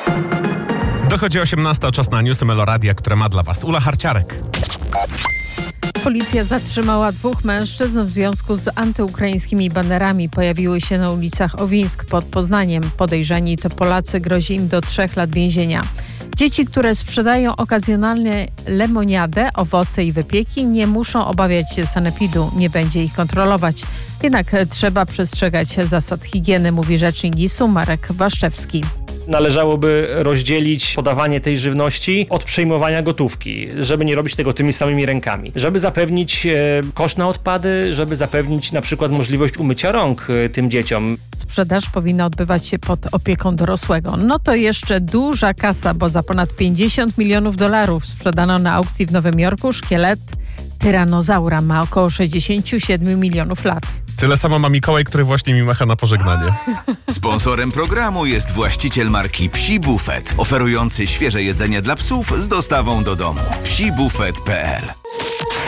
Dochodzi 18, czas na newsy Meloradia, które ma dla Was Ula Harciarek. Policja zatrzymała 2 mężczyzn w związku z antyukraińskimi banerami. Pojawiły się na ulicach Owińsk pod Poznaniem. Podejrzani to Polacy, grozi im do 3 lat więzienia. Dzieci, które sprzedają okazjonalnie lemoniadę, owoce i wypieki, nie muszą obawiać się sanepidu. Nie będzie ich kontrolować. Jednak trzeba przestrzegać zasad higieny, mówi rzecznik GIS-u Marek Waszczewski. Należałoby rozdzielić podawanie tej żywności od przejmowania gotówki, żeby nie robić tego tymi samymi rękami. Żeby zapewnić kosz na odpady, żeby zapewnić na przykład możliwość umycia rąk tym dzieciom. Sprzedaż powinna odbywać się pod opieką dorosłego. No to jeszcze duża kasa, bo za ponad $50 milionów sprzedano na aukcji w Nowym Jorku szkielet tyranozaura. Ma około 67 milionów lat. Tyle samo ma Mikołaj, który właśnie mi macha na pożegnanie. Sponsorem programu jest właściciel marki Psi Buffet, oferujący świeże jedzenie dla psów z dostawą do domu. psibufet.pl